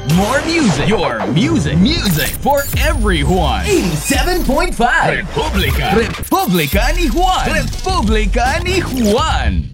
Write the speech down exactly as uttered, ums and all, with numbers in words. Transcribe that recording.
More music. Your music. Music for everyone. eighty-seven point five. Republika. Republika ni Juan. Republika ni Juan.